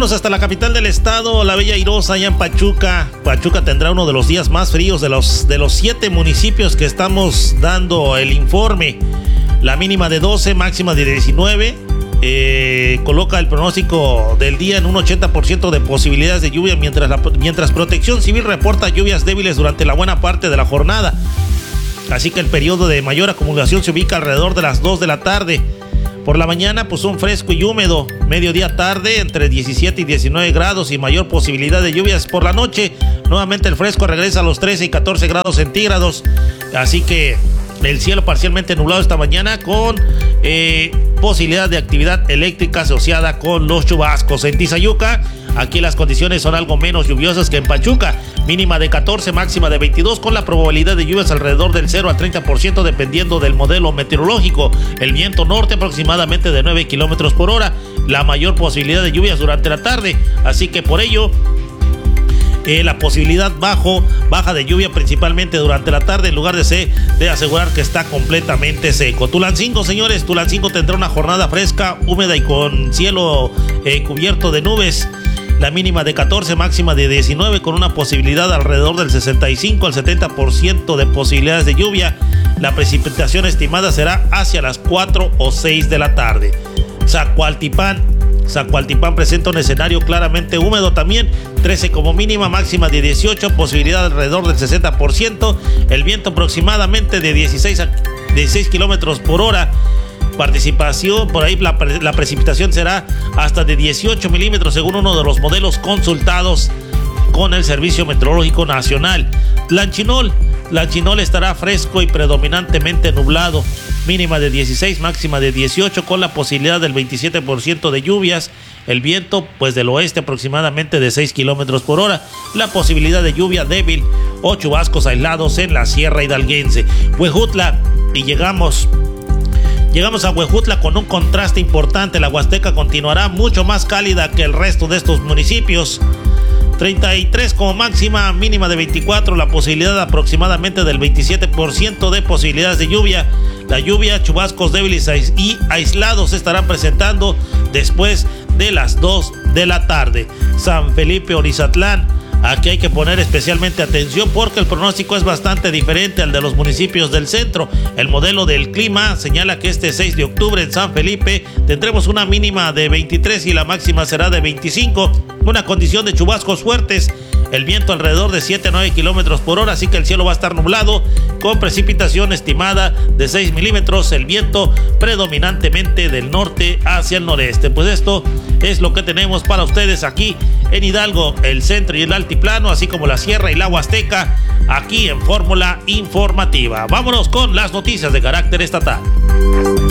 Vámonos hasta la capital del estado, la Bella Airosa, allá en Pachuca. Pachuca tendrá uno de los días más fríos de los 7 municipios que estamos dando el informe. La mínima de 12, máxima de 19. Coloca el pronóstico del día en un 80% de posibilidades de lluvia, mientras Protección Civil reporta lluvias débiles durante la buena parte de la jornada. Así que el periodo de mayor acumulación se ubica alrededor de las 2 de la tarde. Por la mañana, pues un fresco y húmedo. Mediodía tarde, entre 17 y 19 grados y mayor posibilidad de lluvias. Por la noche, nuevamente el fresco regresa a los 13 y 14 grados centígrados. Así que el cielo parcialmente nublado esta mañana con posibilidad de actividad eléctrica asociada con los chubascos. En Tizayuca, aquí las condiciones son algo menos lluviosas que en Pachuca. Mínima de 14, máxima de 22, con la probabilidad de lluvias alrededor del 0 al 30% dependiendo del modelo meteorológico. El viento norte aproximadamente de 9 kilómetros por hora. La mayor posibilidad de lluvias durante la tarde. Así que por ello, la posibilidad baja de lluvia principalmente durante la tarde, en lugar de asegurar que está completamente seco. Tulancingo, señores, Tulancingo tendrá una jornada fresca, húmeda y con cielo cubierto de nubes. La mínima de 14, máxima de 19, con una posibilidad alrededor del 65 al 70% de posibilidades de lluvia. La precipitación estimada será hacia las 4 o 6 de la tarde. Zacualtipán presenta un escenario claramente húmedo también, 13 como mínima, máxima de 18, posibilidad alrededor del 60%, el viento aproximadamente de 16 kilómetros por hora. Participación, por ahí la precipitación será hasta de 18 milímetros según uno de los modelos consultados con el Servicio Meteorológico Nacional. Tlanchinol estará fresco y predominantemente nublado, mínima de 16, máxima de 18, con la posibilidad del 27% de lluvias. El viento, pues del oeste, aproximadamente de 6 kilómetros por hora. La posibilidad de lluvia débil o chubascos aislados en la Sierra Hidalguense. Huejutla, y llegamos a Huejutla con un contraste importante. La Huasteca continuará mucho más cálida que el resto de estos municipios. 33 como máxima, mínima de 24, la posibilidad aproximadamente del 27% de posibilidades de lluvia. La lluvia, chubascos débiles y aislados se estarán presentando después de las 2 de la tarde. San Felipe Orizatlán, aquí hay que poner especialmente atención porque el pronóstico es bastante diferente al de los municipios del centro. El modelo del clima señala que este 6 de octubre en San Felipe tendremos una mínima de 23 y la máxima será de 25, una condición de chubascos fuertes, el viento alrededor de 7 a 9 kilómetros por hora, así que el cielo va a estar nublado con precipitación estimada de 6 milímetros, el viento predominantemente del norte hacia el noreste. Pues esto es lo que tenemos para ustedes aquí en Hidalgo, el centro y el altiplano, así como la sierra y la Huasteca, aquí en Fórmula Informativa. Vámonos con las noticias de carácter estatal.